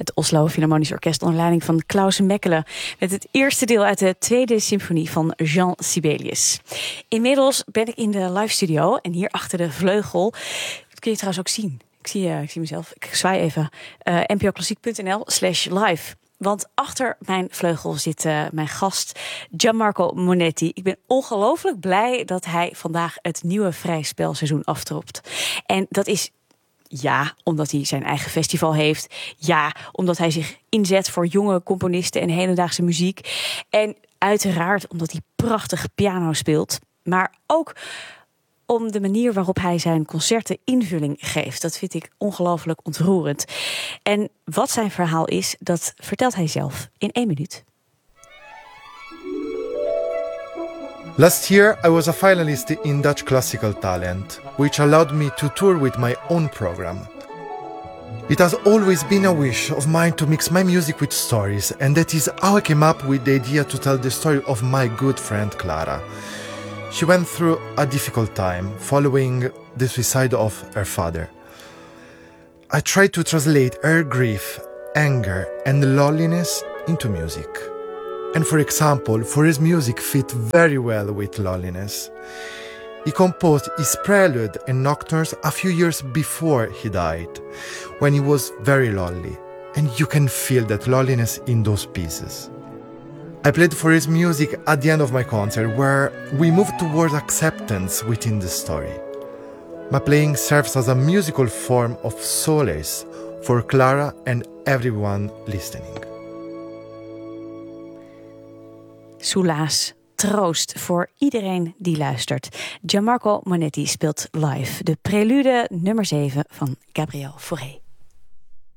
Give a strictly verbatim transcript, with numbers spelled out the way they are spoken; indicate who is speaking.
Speaker 1: Het Oslo Philharmonisch Orkest onder leiding van Klaus Mechelen, met het eerste deel uit de tweede symfonie van Jean Sibelius. Inmiddels ben ik in de live studio en hier achter de vleugel, dat kun je trouwens ook zien. Ik zie, uh, ik zie mezelf, ik zwaai even, uh, npoklassiek.nl slash live. Want achter mijn vleugel zit uh, mijn gast Gianmarco Monetti. Ik ben ongelooflijk blij dat hij vandaag het nieuwe vrij spelseizoen aftropt. En dat is, ja, omdat hij zijn eigen festival heeft. Ja, omdat hij zich inzet voor jonge componisten en hedendaagse muziek. En uiteraard omdat hij prachtig piano speelt. Maar ook om de manier waarop hij zijn concerten invulling geeft. Dat vind ik ongelooflijk ontroerend. En wat zijn verhaal is, dat vertelt hij zelf in één minuut.
Speaker 2: Last year, I was a finalist in Dutch Classical Talent, which allowed me to tour with my own program. It has always been a wish of mine to mix my music with stories, and that is how I came up with the idea to tell the story of my good friend Clara. She went through a difficult time following the suicide of her father. I tried to translate her grief, anger, and loneliness into music. And for example, for his music fit very well with loneliness. He composed his prelude and nocturnes a few years before he died, when he was very lonely. And you can feel that loneliness in those pieces. I played for his music at the end of my concert, where we moved towards acceptance within the story. My playing serves as a musical form of solace for Clara and everyone listening.
Speaker 1: Soelaas, troost voor iedereen die luistert. Gianmarco Monetti speelt live de prelude nummer zeven van Gabriel Fauré.